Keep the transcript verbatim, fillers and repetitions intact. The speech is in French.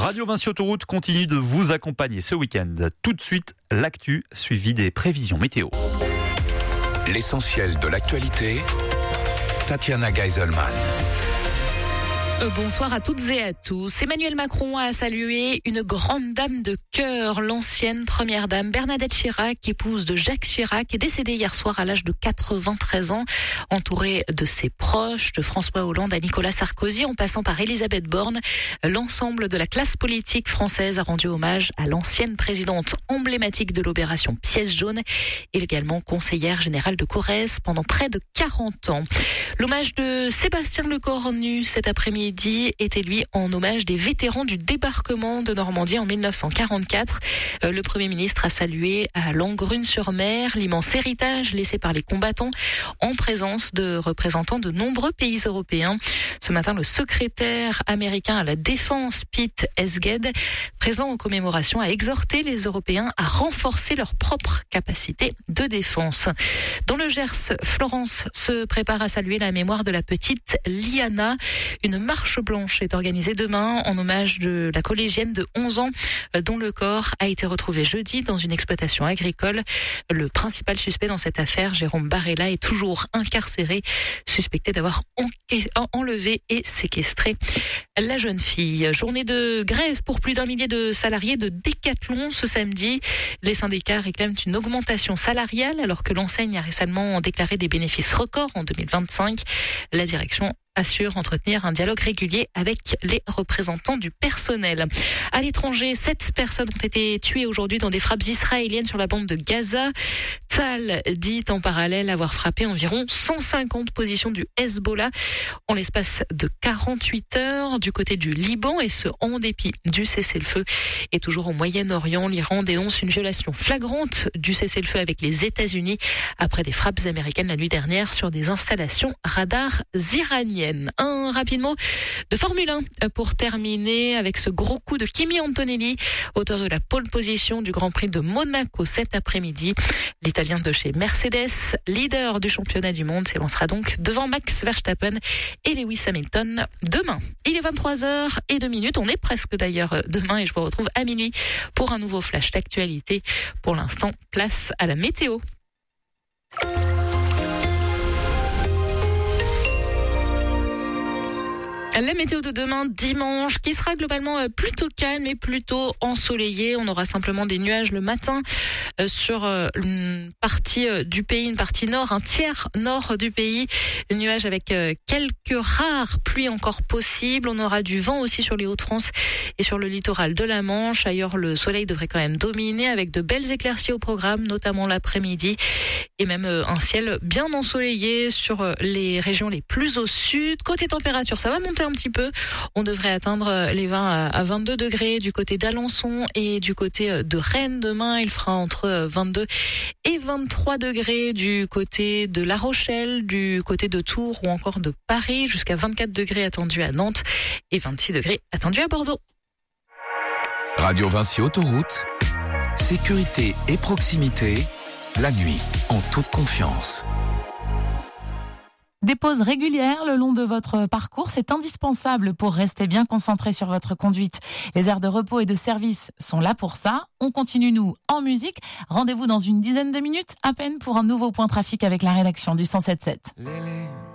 Radio Vinci Autoroute continue de vous accompagner ce week-end. Tout de suite, l'actu suivi des prévisions météo. L'essentiel de l'actualité, Tatiana Geiselman. Euh, bonsoir à toutes et à tous. Emmanuel Macron a salué une grande dame de cœur, l'ancienne première dame Bernadette Chirac, épouse de Jacques Chirac, est décédée hier soir à l'âge de quatre-vingt-treize ans, entourée de ses proches, de François Hollande à Nicolas Sarkozy, en passant par Elisabeth Borne. L'ensemble de la classe politique française a rendu hommage à l'ancienne présidente emblématique de l'opération Pièce jaune et également conseillère générale de Corrèze pendant près de quarante ans. L'hommage de Sébastien Lecornu cet après-midi était lui en hommage des vétérans du débarquement de Normandie en mille neuf cent quarante-quatre. Euh, le Premier ministre a salué à Langrune-sur-Mer l'immense héritage laissé par les combattants en présence de représentants de nombreux pays européens. Ce matin, le secrétaire américain à la défense, Pete Hegseth, présent aux commémorations, a exhorté les Européens à renforcer leur propre capacité de défense. Dans le Gers, Florence se prépare à saluer la mémoire de la petite Liana. Une marche blanche est organisée demain en hommage de la collégienne de onze ans dont le corps a été retrouvé jeudi dans une exploitation agricole. Le principal suspect dans cette affaire, Jérôme Barella, est toujours incarcéré, suspecté d'avoir enlevé et séquestré la jeune fille. Journée de grève pour plus d'un millier de salariés de Decathlon ce samedi. Les syndicats réclament une augmentation salariale alors que l'enseigne a récemment déclaré des bénéfices records en deux mille vingt-cinq. La direction assure entretenir un dialogue régulier avec les représentants du personnel. À l'étranger, sept personnes ont été tuées aujourd'hui dans des frappes israéliennes sur la bande de Gaza. Tzahal dit en parallèle avoir frappé environ cent cinquante positions du Hezbollah en l'espace de quarante-huit heures du côté du Liban, et ce en dépit du cessez-le-feu. Et toujours au Moyen-Orient, l'Iran dénonce une violation flagrante du cessez-le-feu avec les États-Unis après des frappes américaines la nuit dernière sur des installations radars iraniennes. Un rapide mot de Formule un pour terminer avec ce gros coup de Kimi Antonelli, auteur de la pole position du Grand Prix de Monaco cet après-midi. L'Italien de chez Mercedes, leader du championnat du monde, s'élancera donc devant Max Verstappen et Lewis Hamilton demain. Il est vingt-trois heures zéro deux minutes, on est presque d'ailleurs demain et je vous retrouve à minuit pour un nouveau flash d'actualité. Pour l'instant, place à la météo. La météo de demain, dimanche, qui sera globalement plutôt calme et plutôt ensoleillée. On aura simplement des nuages le matin sur une partie du pays, une partie nord, un tiers nord du pays. Des nuages avec quelques rares pluies encore possibles. On aura du vent aussi sur les Hauts-de-France et sur le littoral de la Manche. Ailleurs, le soleil devrait quand même dominer avec de belles éclaircies au programme, notamment l'après-midi. Et même un ciel bien ensoleillé sur les régions les plus au sud. Côté température, ça va monter un petit peu. On devrait atteindre les vingt à vingt-deux degrés du côté d'Alençon et du côté de Rennes. Demain, il fera entre vingt-deux et vingt-trois degrés du côté de La Rochelle, du côté de Tours ou encore de Paris, jusqu'à vingt-quatre degrés attendus à Nantes et vingt-six degrés attendus à Bordeaux. Radio Vinci Autoroute, sécurité et proximité, la nuit, en toute confiance. Des pauses régulières le long de votre parcours, c'est indispensable pour rester bien concentré sur votre conduite. Les aires de repos et de service sont là pour ça. On continue, nous, en musique. Rendez-vous dans une dizaine de minutes, à peine, pour un nouveau point trafic avec la rédaction du cent sept sept. Lélé.